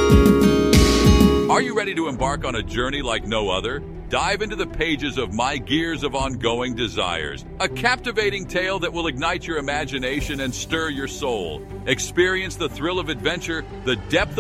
Are you ready to embark on a journey like no other? Dive into the pages of My Gears of Ongoing Desires, a captivating tale that will ignite your imagination and stir your soul. Experience the thrill of adventure, the depth of